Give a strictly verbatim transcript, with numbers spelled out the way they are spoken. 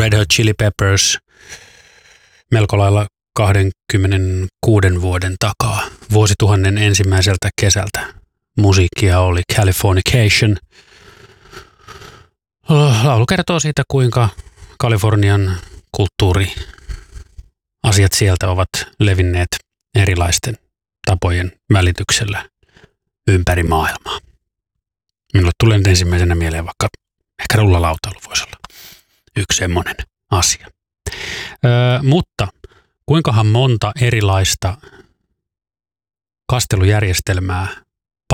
Red Hot Chili Peppers melko lailla kaksikymmentäkuuden vuoden takaa. Vuosituhannen ensimmäiseltä kesältä musiikkia oli Californication. Laulu kertoo siitä, kuinka Kalifornian kulttuuri, asiat sieltä ovat levinneet erilaisten tapojen välityksellä ympäri maailmaa. Minulle tulee nyt ensimmäisenä mieleen vaikka ehkä rullalautailu voisi olla yksi semmoinen asia. Öö, mutta kuinkahan monta erilaista kastelujärjestelmää